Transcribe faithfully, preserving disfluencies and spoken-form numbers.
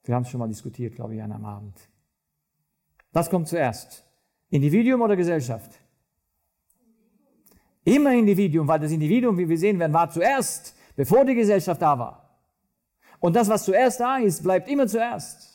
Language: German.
Wir haben es schon mal diskutiert, glaube ich, an einem Abend. Was kommt zuerst? Individuum oder Gesellschaft? Immer Individuum, weil das Individuum, wie wir sehen werden, war zuerst, bevor die Gesellschaft da war. Und das, was zuerst da ist, bleibt immer zuerst.